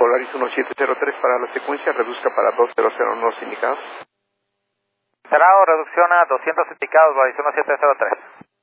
Polaris 1703 para la secuencia, reduzca para 200 no indicados. Cerrado, reducción a 200 indicados, Polaris 1703.